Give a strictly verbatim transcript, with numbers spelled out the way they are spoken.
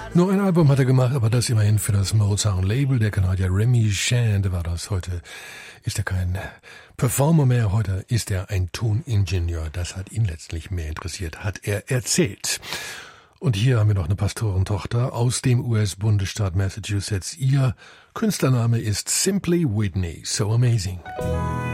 Nur ein Album hat er gemacht, aber das immerhin für das Motown-Label. Der Kanadier Remy Shand war das. Heute ist er kein Performer mehr, heute ist er ein Toningenieur. Das hat ihn letztlich mehr interessiert, hat er erzählt. Und hier haben wir noch eine Pastorentochter aus dem U S-Bundesstaat Massachusetts. Ihr Künstlername ist Simply Whitney. So amazing.